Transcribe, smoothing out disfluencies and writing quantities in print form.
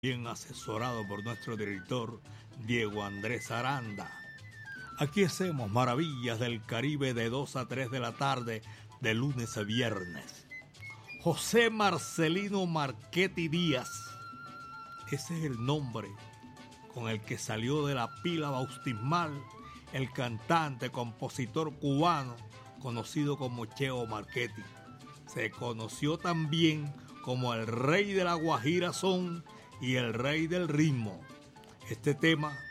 bien asesorado por nuestro director Diego Andrés Aranda. Aquí hacemos maravillas del Caribe de 2 a 3 de la tarde, de lunes a viernes. José Marcelino Marchetti Díaz, ese es el nombre con el que salió de la pila bautismal el cantante, compositor cubano conocido como Cheo Marchetti. Se conoció también como el rey de la guajira son y el rey del ritmo. Este tema